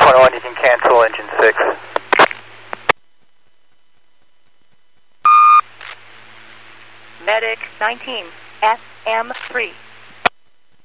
21, you can cancel engine 6. Medic 19, SM3.